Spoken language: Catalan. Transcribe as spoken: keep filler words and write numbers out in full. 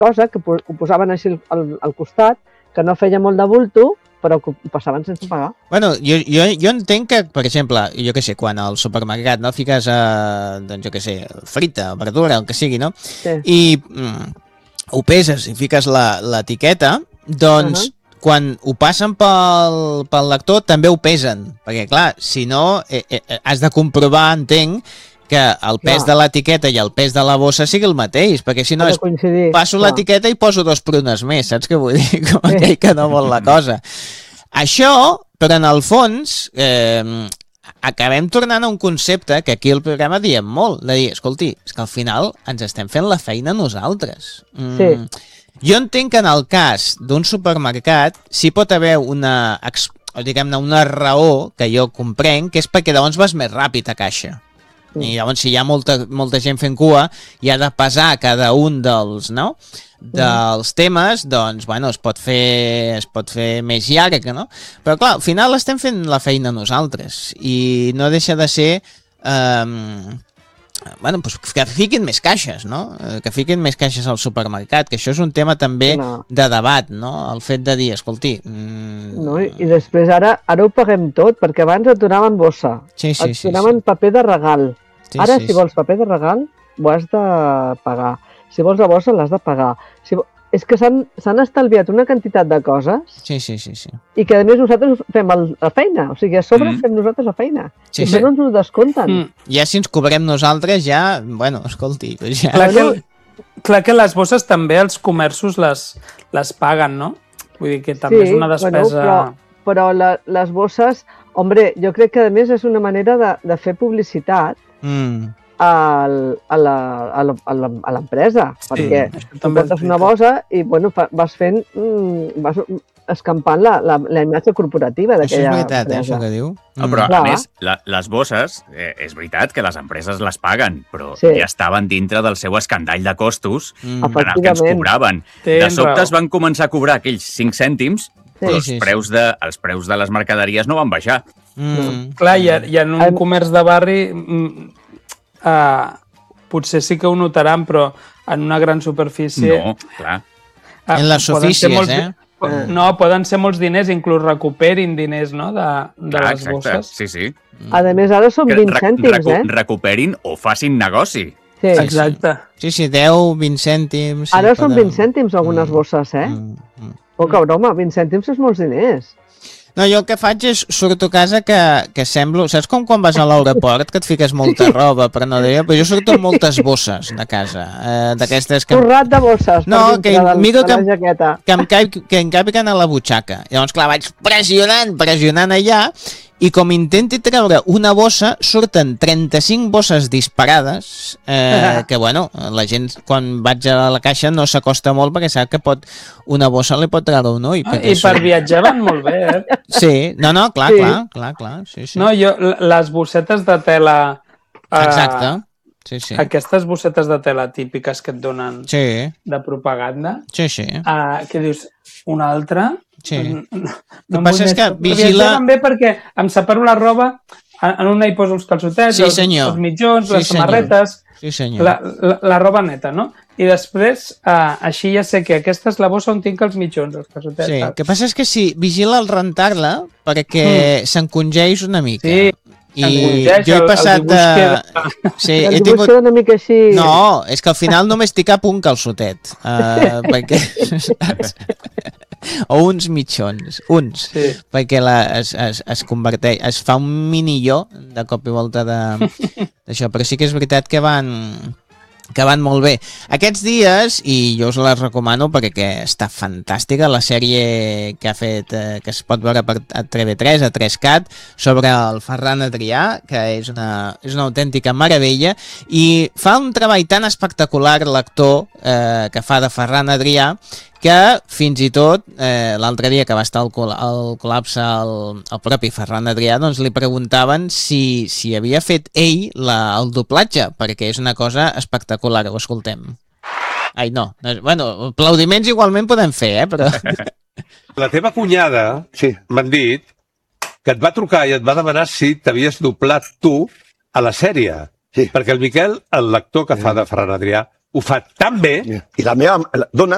cosa que ho posaven així al, al costat, que no feia molt de bulto, però que ho passaven sense pagar. Bueno, jo, jo, jo entenc que, per exemple, jo què sé, quan al supermercat no fiques, eh, doncs jo què sé, frita, verdura, el que sigui, no? Sí. I mm, ho peses i fiques l'etiqueta, doncs uh -huh. quan ho passen pel, pel lector també ho pesen, perquè clar, si no eh, eh, has de comprovar, entenc, que el pes clar. de l'etiqueta i el pes de la bossa sigui el mateix, perquè si no és, passo l'etiqueta i poso dos prunes més, saps què vull dir? Com sí. aquell que no vol la cosa. Això, però en el fons, eh, acabem tornant a un concepte que aquí al programa diem molt, de dir, escolti, és que al final ens estem fent la feina nosaltres. Mm, sí. Jo entenc que en el cas d'un supermercat sí pot haver una, diguem-ne, una raó que jo comprenc, que és perquè llavors vas més ràpid a caixa. I llavors si hi ha molta, molta gent fent cua i ha de pesar cada un dels, no? dels temes, doncs, bueno, es pot fer es pot fer més llarg, no? Però clar, al final estem fent la feina nosaltres i no deixa de ser eh, bueno, pues que fiquin més caixes, no? Que fiquin més caixes al supermercat, que això és un tema també no. de debat, no? El fet de dir, escolti... Mm... No, i després ara ara ho paguem tot, perquè abans et donaven bossa, sí, sí, et sí, donaven sí. paper de regal. Sí, ara, sí, si vols paper de regal, ho has de pagar. Si vols la bossa, l'has de pagar. Si vo... És que s'han estalviat una quantitat de coses sí, sí, sí, sí. i que a més nosaltres fem el, la feina, o sigui, a sobre mm. fem nosaltres la feina. Sí, I això sí. no ens ho descompten. Mm. Ja si ens cobrem nosaltres, ja, bueno, escolti... Ja... Clar, que, clar que les bosses també els comerços les, les paguen, no? Vull dir que també sí, és una despesa... Bueno, però però la, les bosses, hombre, jo crec que a més és una manera de, de fer publicitat mm. al, a l'empresa, sí, perquè tu portes una bossa i bueno, fa, vas fent, mm, vas escampant la, la, la imatge corporativa d'aquella empresa. Això és veritat, eh, això que diu. No, però Clar. a més, la, les bosses, eh, és veritat que les empreses les paguen, però sí. ja estaven dintre del seu escandall de costos mm. en el que ens cobraven. De sobte es van començar a cobrar aquells cinc cèntims, sí, però els, sí, preus de, els preus de les mercaderies no van baixar. Mm. Clar, i, i en un comerç de barri... Mm, Uh, potser sí que ho notaran, però en una gran superfície... No, clar. Uh, en les oficies, molts, eh? No, poden ser molts diners, inclús recuperin diners, no?, de, de clar, les exacte. bosses. Sí, sí. A més, ara són vint cèntims, recu eh? Recuperin o facin negoci. Sí. Exacte. Sí, sí, deu, vint cèntims... Sí, ara són vint cèntims algunes bosses, eh? Mm, mm. Poca broma, vint cèntims és molts diners. No, jo el que faig és surto a casa que, que semblo... Saps com quan vas a l'aeroport que et fiques molta roba per no dir... Però jo surto amb moltes bosses de casa. Eh, d'aquestes que... Torrat de bosses. No, que miro que, que, em caig, que em càpiguen a la butxaca. I llavors, clar, vaig pressionant, pressionant allà i com intenti treure una bossa, surten trenta-cinc bosses disparades, eh, que, bueno, la gent, quan vaig a la caixa, no s'acosta molt perquè sap que pot una bossa li pot treure un ull. Ah, I per viatjar van molt bé, eh? Sí, no, no, clar, sí. clar, clar, clar. Sí, sí. No, jo, les bossetes de tela... Eh, Exacte. Sí, sí. Aquestes bossetes de tela típiques que et donen sí. de propaganda. Sí, sí. Uh, que dius, una altra... Sí. No, no, el que passa és que vigila... També perquè em separo la roba, en una hi poso els calçotets, sí, els, els mitjons, sí, les samarretes, sí, senyor. La, la, la roba neta, no? I després, uh, així ja sé que aquesta és la bossa on tinc els mitjons, els calçotets. Sí, el que passa és que sí, vigila al rentar-la perquè mm. s'encongeix una mica. Sí. I jo he passat de... Sí, el he tingut... una mica així... No, és que al final només tinc cap un calçotet. Uh, perquè... o uns mitjons, uns. Sí. Perquè la, es, es, es converteix, es fa un minilló de cop i volta d'això. Però sí que és veritat que van... que van molt bé. Aquests dies, i jo us les recomano perquè està fantàstica, la sèrie que ha fet, eh, que es pot veure per a T V tres, a tres cat, sobre el Ferran Adrià, que és una, és una autèntica meravella, i fa un treball tan espectacular l'actor eh, que fa de Ferran Adrià, que fins i tot eh, l'altre dia que va estar al, col al col·lapse el, el propi Ferran Adrià, doncs li preguntaven si, si havia fet ell la, el doblatge, perquè és una cosa espectacular, ho escoltem. Ai, no, no bueno, aplaudiments igualment podem fer, eh, però... La teva cunyada, sí, m'han dit que et va trucar i et va demanar si t'havies doblat tu a la sèrie, sí. Perquè el Miquel, el lector que sí. fa de Ferran Adrià, ho fa tan bé... I la meva la dona